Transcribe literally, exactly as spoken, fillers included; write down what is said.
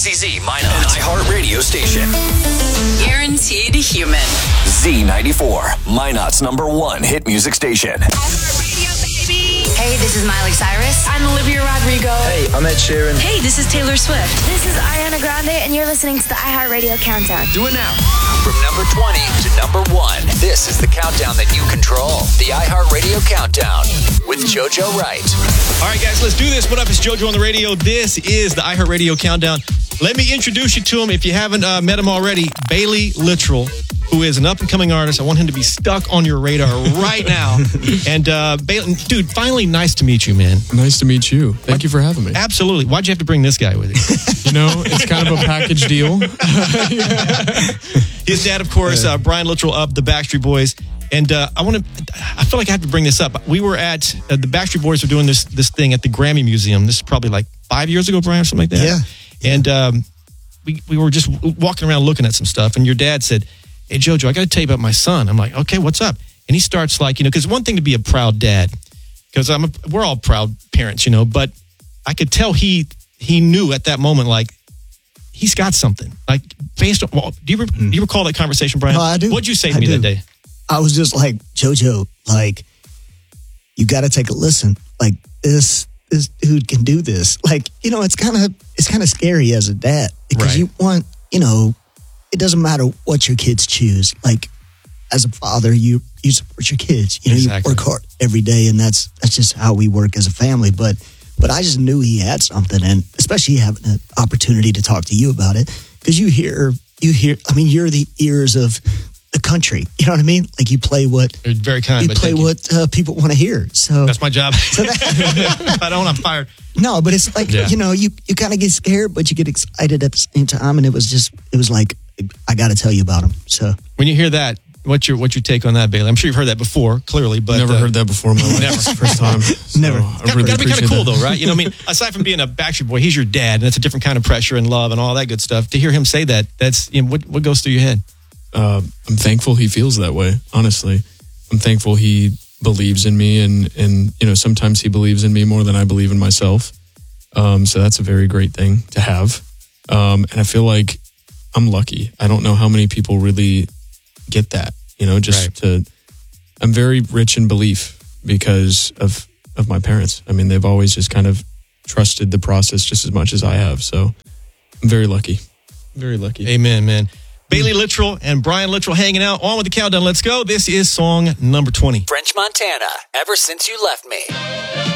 C Z, Minot, an iHeart radio station. Guaranteed human. Z ninety-four, Minot's number one hit music station. Hey, this is Miley Cyrus. I'm Olivia Rodrigo. Hey, I'm Ed Sheeran. Hey, this is Taylor Swift. This is Ariana Grande, and you're listening to the iHeartRadio Countdown. Do it now. From number twenty to number one, this is the countdown that you control. The iHeartRadio Countdown with JoJo Wright. All right, guys, let's do this. What up? It's JoJo on the radio. This is the iHeartRadio Countdown. Let me introduce you to him. If you haven't uh, met him already, Bailey Littrell, who is an up-and-coming artist. I want him to be stuck on your radar right now. And, uh, Bailey, dude, finally nice to meet you, man. Nice to meet you. Thank what? you for having me. Absolutely. Why'd you have to bring this guy with you? You know, it's kind of a package deal. His dad, of course, uh, Brian Littrell of the Backstreet Boys. And uh, I want to, I feel like I have to bring this up. We were at, uh, the Backstreet Boys were doing this this thing at the Grammy Museum. This is probably like five years ago, Brian, or something like that. Yeah. And um, we, we were just walking around looking at some stuff. And your dad said, hey, JoJo, I got to tell you about my son. I'm like, okay, what's up? And he starts like, you know, because one thing to be a proud dad, because I'm a, we're all proud parents, you know, but I could tell he he knew at that moment, like, he's got something. Like, based on, well, do you, re- do you recall that conversation, Brian? No, I do. What'd you say to I me do. that day? I was just like, JoJo, like, you got to take a listen. Like, this this dude can do this. Like, you know, it's kind of it's kind of scary as a dad because Right. you want, you know, it doesn't matter what your kids choose. Like, as a father, you you support your kids. You know, Exactly. you work hard every day, and that's that's just how we work as a family. But but I just knew he had something, and especially having an opportunity to talk to you about it, because you hear you hear. I mean, you're the ears of the country. You know what I mean? Like, you play what You're very kind, you but play thank you. what uh, people want to hear. So That's my job. If I don't, I'm fired. no, but it's like, Yeah. you know, you, you kind of get scared, but you get excited at the same time. And it was just, it was like, I got to tell you about him. So When you hear that, what's your what's your take on that, Bailey? I'm sure you've heard that before, clearly, but Never uh, heard that before in my life. Never. It's the first time. So Never. I Gotta, really gotta be kind of appreciate cool, that. though, right? You know, I mean, aside from being a Backstreet Boy, he's your dad, and that's a different kind of pressure and love and all that good stuff. To hear him say that, that's, you know, what what goes through your head? Uh, I'm thankful he feels that way, honestly. I'm thankful he believes in me, and, and you know, sometimes he believes in me more than I believe in myself. Um, so that's a very great thing to have. Um, and I feel like I'm lucky. I don't know how many people really get that, you know, just Right. to, I'm very rich in belief because of, of my parents. I mean, they've always just kind of trusted the process just as much as I have. So I'm very lucky. Very lucky. Amen, man. Bailey Littrell and Brian Littrell hanging out on with the countdown. Let's go. This is song number twenty. French Montana, Ever Since You Left Me.